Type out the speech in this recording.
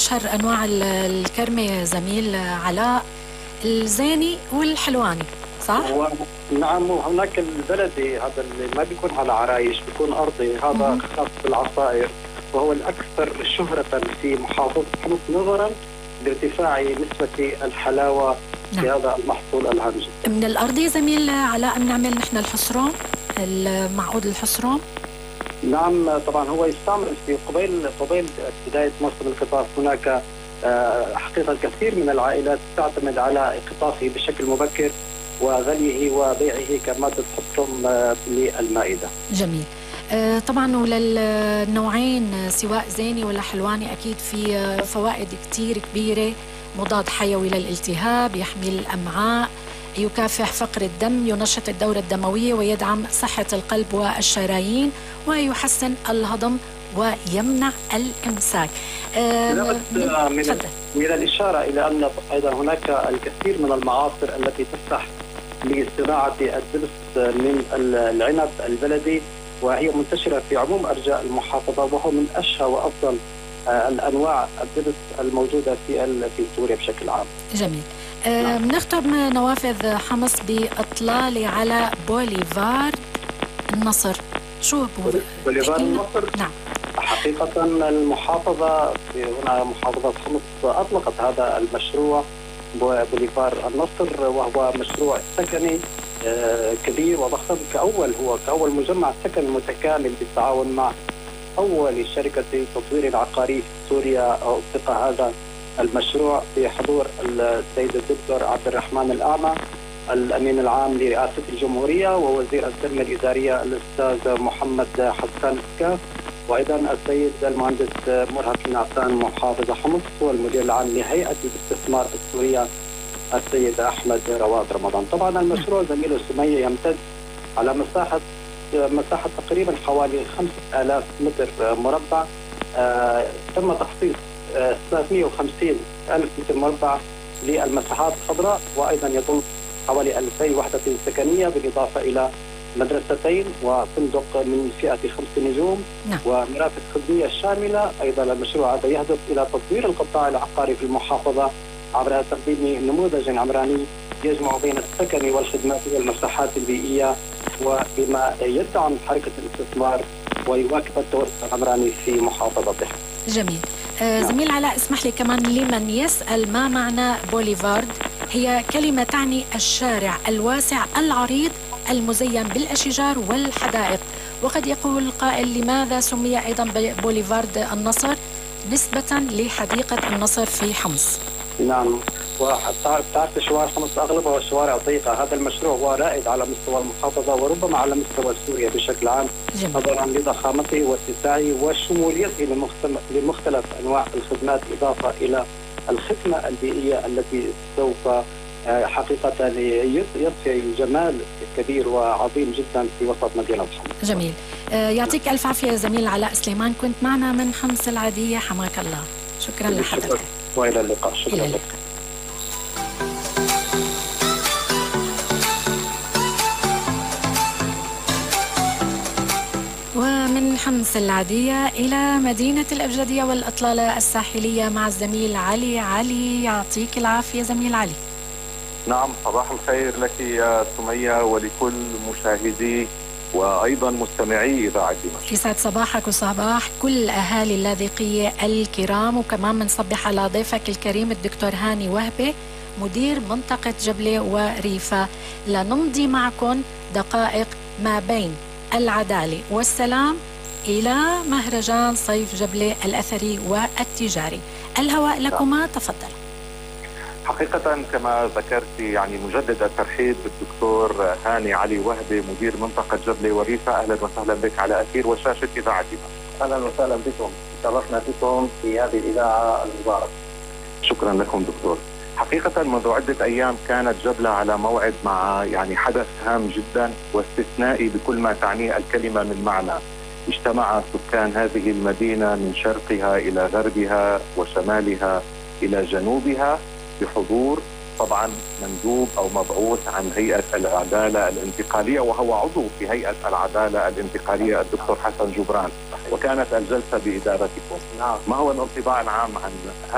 أشهر أنواع الكرمة يا زميل علاء الزيني والحلواني، صح؟ نعم، وهناك البلدي هذا اللي ما بيكون على عرايش، بيكون أرضي، هذا خاص بالعصائر، وهو الأكثر شهرة في محافظة حمص نظرا لارتفاع نسبة الحلاوة في هذا المحصول الهام جدا. من الأرضي زميل علاء بنعمل نحن الحصرون، المعقود الحصرون. نعم طبعا، هو يستعمل في قبيل بداية موسم القطاف. هناك حقيقة كثير من العائلات تعتمد على اقطافه بشكل مبكر وغليه وبيعه كمادة حطم للمائدة. جميل. طبعا وللنوعين سواء زيني ولا حلواني أكيد في فوائد كتير كبيرة، مضاد حيوي للالتهاب، يحمي الأمعاء، يكافح فقر الدم، ينشط الدورة الدموية، ويدعم صحة القلب والشرايين، ويحسن الهضم ويمنع الإمساك. من الإشارة إلى أن أيضا هناك الكثير من المعاصر التي تفتح لصناعة الدبس من العنب البلدي، وهي منتشرة في عموم أرجاء المحافظة، وهو من أشهى وأفضل الأنواع الدبس الموجودة في سوريا بشكل عام. جميل. بنختم نوافذ حمص بإطلالة على بوليفار النصر. شو بوليفار النصر؟ نعم. حقيقة المحافظة هنا محافظة حمص أطلقت هذا المشروع بوليفار النصر، وهو مشروع سكني كبير وضخم، كأول مجمع سكني متكامل بالتعاون مع أول شركة تطوير عقاري في سوريا. أطلق هذا المشروع بحضور السيد الدكتور عبد الرحمن الأعمى الأمين العام لرئاسة الجمهورية، ووزير التنمية الإدارية الأستاذ محمد حسان السكاف، وأيضا السيد المهندس مرهق النعسان محافظ حمص، والمدير العام لهيئة الاستثمار السورية السيد أحمد رواد رمضان. طبعا المشروع زميله سمية يمتد على مساحة تقريبا حوالي 5000 متر مربع. تم تخصيص 350 ألف متر مربع للمساحات الخضراء، وأيضا يضم حوالي 2000 وحدة سكنية، بالإضافة إلى مدرستين وفندق من فئة 5 نجوم ومرافق خدمية شاملة. أيضا المشروع هذا يهدف إلى تطوير القطاع العقاري في المحافظة عبر تقديم نموذج عمراني يجمع بين السكن والخدمات والمساحات البيئية، وبما يدعم حركة الاستثمار ويواكب التوسع العمراني في محافظته. جميل. زميل علاء، اسمح لي كمان لمن يسأل ما معنى بوليفارد، هي كلمة تعني الشارع الواسع العريض المزين بالأشجار والحدائق، وقد يقول قائل لماذا سمي أيضا بوليفارد النصر نسبة لحديقة النصر في حمص؟ نعم، وتعرف شوارع حمص أغلبها شوارع ضيقة. هذا المشروع هو رائد على مستوى المحافظة وربما على مستوى سوريا بشكل عام، نظرا لضخامته واتساعه وشموليته لمختلف أنواع الخدمات، إضافة إلى الخدمة البيئية التي سوف حقيقة يضفي جمال كبير وعظيم جدا في وسط مدينة حمص. جميل. يعطيك ألف عافية زميل علاء سليمان، كنت معنا من حمص العادية، حماك الله. شكرا لحضرتك وإلى اللقاء. شكرا لك. ومن حمص العادية إلى مدينة الأبجدية والإطلالة الساحلية مع الزميل علي. يعطيك العافية زميل علي. نعم، صباح الخير لك يا سمية ولكل مشاهدي وأيضا مستمعي إذاعة دمشق. يسعد صباحك وصباح كل أهالي اللاذقية الكرام، وكمان بنصبح على ضيفك الكريم الدكتور هاني وهبة مدير منطقة جبلة وريفة، لنمضي معكم دقائق ما بين العدالة والسلام إلى مهرجان صيف جبلة الأثري والتجاري. الهواء لكما، تفضل. حقيقة كما ذكرت يعني مجدد الترحيب بالدكتور هاني علي وهبة مدير منطقة جبلة وريفة. أهلا وسهلا بك على أثير وشاشة إذاعة دمشق. أهلا وسهلا بكم، شرفنا بكم في هذه الإذاعة المباركة. شكرا لكم دكتور. حقيقة منذ عدة أيام كانت جبلة على موعد مع يعني حدث هام جدا واستثنائي بكل ما تعنيه الكلمة من معنى. اجتمع سكان هذه المدينة من شرقها إلى غربها وشمالها إلى جنوبها بحضور طبعا مندوب أو مبعوث عن هيئة العدالة الانتقالية، وهو عضو في هيئة العدالة الانتقالية الدكتور حسن جبران، وكانت الجلسة بإدارتكم. ما هو الانطباع العام عن